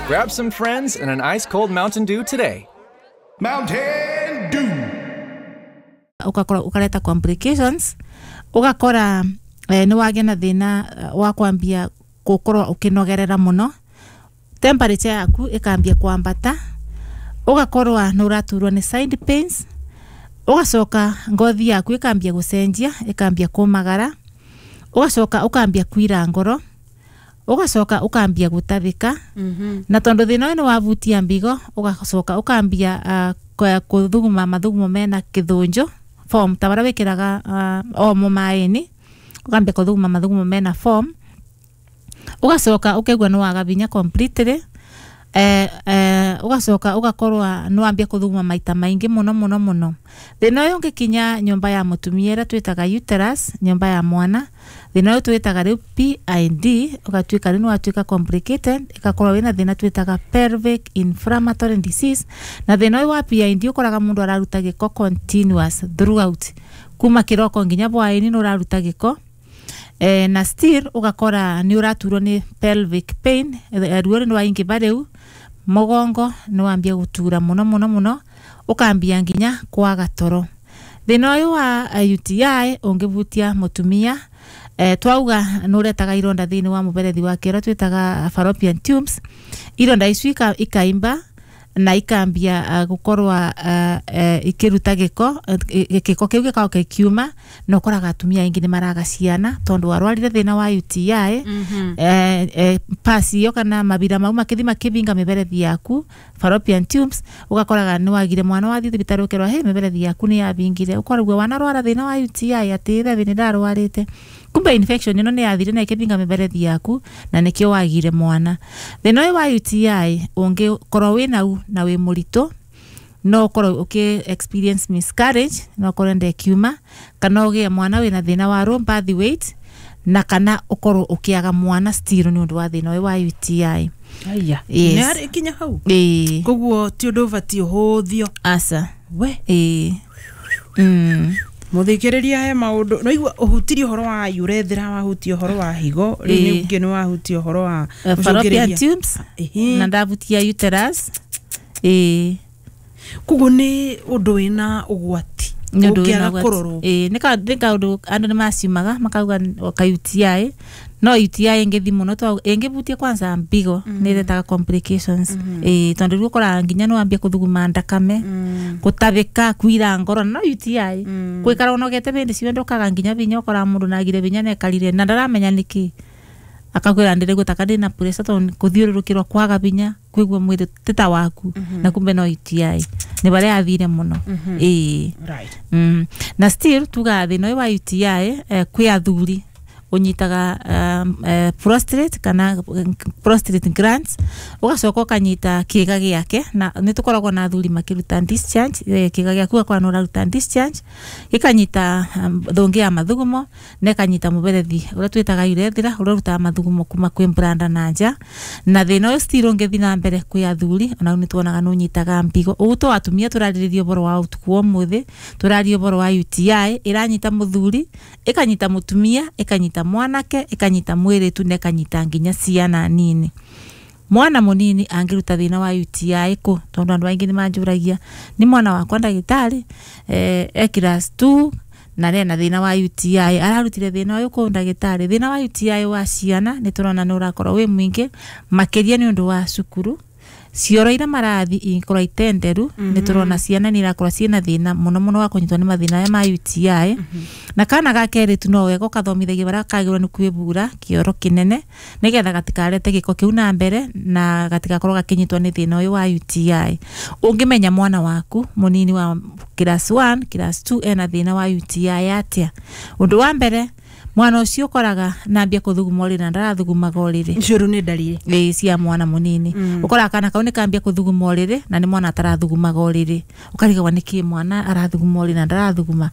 Grab some friends and an ice-cold Mountain Dew today. Mountain Dew. Ukaleta complications, ugakora ni wagĩa na thĩna wa kwambia gũkorwo ũkĩnogerera mũno, temperature yaku ĩkambia kwambata, ugakorwa nĩ ũraturwo nĩ side pains, ugacoka ngothi yaku ĩkambia gũcenjia, ĩkambia kũmagara, ugacoka ũkambia kuira ngoro, ugacoka ukambia gũtabĩka, na tondũ thĩna ũyũ nĩ wavutia mbigo, ugacoka ukambia kuthuguma mathugumo mena kĩthũnjo form tabara wekeraga omo maĩni, ukambia kuthuguma mathugumo mena form, ugacoka ukaigua nĩ wagabinya completely, ugacoka ugakorwa nĩ wambia kuthuguma maita maingi muno. Thĩna ũyũ ũngĩkinya nyumba ya mũtumia ĩrĩa twĩtaga uterus, nyumba ya mwana, thĩna ũyũ twĩtaga rĩu PID, ũgatuĩka rĩu watuĩka complicated, ĩgakorwo wĩna thĩna twĩtaga pelvic inflammatory disease, na thĩna ũyũ wa PID ũkoraga mũndũ araruta gĩko continuous throughout, kuma kĩroko nginya hwaĩ-inĩ nĩ ũraruta gĩko, na still ugakora ni uraturwo ni pelvic pain, ruo ni waingĩba rĩu, mũgongo ni wambia gutura muno, ukambia nginya kwaga toro. Thĩna ũyũ wa UTI ũngĩvutia mũtumia, twauga nĩ ũretaga ironda thĩinĩ wa mũberethi wa kĩero twĩtaga fallopian tubes, ironda icu ikaimba na ikambia gukorwa ikiruta gĩko kĩu gĩkoragwo gĩkiuma, na ũkoraga atumia aingĩ nĩ maraga ciana tondũ warwarire thĩna wa UTI, pasi iyo kana mabira mau makĩthi makĩbinga mĩberethi yaku fallopian tubes, ugakoraga nĩ wagire mwana wathi thibitarĩ ũkerwa mĩberethi yaku nĩ yabingire, ũkoragwo wanarwara thĩna wa UTI atĩ thĩ nĩ ndarwarĩte, kumbe infection ĩno nĩ yathire na ikĩbinga mĩberethi yaku na nĩkĩo wagire mwana. Thĩna ũyũ wa UTI ũngĩkorwo wĩnau na wĩ mũritũ, no ũkorwo experience miscarriage, no ũkorwo ndekiuma, kana ũgĩe mwana wĩna thĩna wa low birth weight, na kana ũkorwo ũkĩaga mwana still nĩ ũndũ wa thĩna ũyũ wa UTI. Aya, yes. Nĩ arĩ kinya hau? Koguo ti ũndũ ũbatiĩ ũhũthio. Asa. We? Muthikiriria he maundu no igua uhutirie uhoro wa urethra, wahutie uhoro wa higo, rĩu ningĩ nĩ wahutie uhoro wa fallopian tubes, na ndavutia uterus. Koguo nĩ ũndũ wĩna ũgwati ũngĩaga kũrorwo. Nĩ kaũndũ andũ nĩ maciumaga makauga ka UTI, no UTI ĩngĩthi mũno ĩngĩvutia kwanza mbigo nĩ ĩretaga complications, tondũ rĩu ũkoraga nginya nĩ wambia kũthuguma ndakame, gũtabĩka, kuira ngoro, no UTI gwĩkara ũnogete bĩndĩ ciothe ũkaga nginya binya, ũkoraga mũndũ nagire binya na ekarire na ndaramenya nĩkĩ, akakwĩra ndĩrĩ gũtaka ndĩna pressure tondũ kũthiũrũrũkĩrwo kwaga binya, kwĩgua mwĩrĩ teta waku, na kumbe no UTI nĩ barĩa athire mũno. Na still tuga thĩna ũyũ wa UTI kwĩ athuri unyitaga prostate kana prostate glands, ugacoka ukanyita kĩga gĩake, na nĩ tũkoragwo na athuri makĩruta discharge, kĩga gĩaku gakora no raruta discharge, gĩkanyita thũngĩ ya mathugumo, na ĩkanyita mũberethi ũrĩa twĩtaga urethra ũrĩa ũrutaga mathugumo kuma kwĩ branda na nja, na thĩna ũyũ still ũngĩthi na mbere kwĩ athuri, ona nĩ tuonaga nĩ ũnyitaga mbigo. Ũguo to atumia tũrarĩrĩria ũboro wa ũtukũ wa ũmũthĩ, tũraria ũboro wa UTI ĩranyita mũthuri, ĩkanyita mũtumia, ĩkanyita mwanake, ikanyita mwĩrĩtu, na ikanyita nginya ciana nini. Mwana mũnini angĩruta thĩna wa UTI kũ, tondũ andũ aingĩ nĩ manjũragia nĩ mwana wakwa ndagĩtarĩ class 2 na rena thĩna wa UTI, ararutire thĩna ũyũ kũ ndagĩtarĩ? Thĩna wa UTI wa ciana nĩ tũrona nĩ ũrakorwo wĩ mũingĩ makĩria nĩ ũndũ wa cukuru, cioro ira marathi ikorwo itenderu, nĩ tũrona ciana nĩ irakorwo ciĩna thĩna mũno wa kũnyitwo nĩ mathĩna ma UTI, na kana gakerĩtu no wega ũkathomithagia bara kagĩrwo nĩ kwĩbura kĩoro kĩnene nĩgetha gatikarete gĩko kĩu na mbere na gatigakorwo gakĩnyitwo nĩ thĩna ũyũ wa UTI. Ũngĩmenya mwana waku mũnini wa class 1, class 2 ena thĩna wa UTI atĩa? Ũndũ wa mbere, mwana ũcio ũkoraga nambia kũthuguma ũrĩrĩ na ndarathugumaga ũrĩrĩ. Icio nĩ ndariri cia mwana mũnini. Ũkoraga kana kau nĩ kambia kũthuguma ũrĩrĩ na nĩ mwana atarathugumaga ũrĩrĩ. Ũkarigwo nĩkĩ mwana arathuguma ũrĩrĩ na ndarathuguma.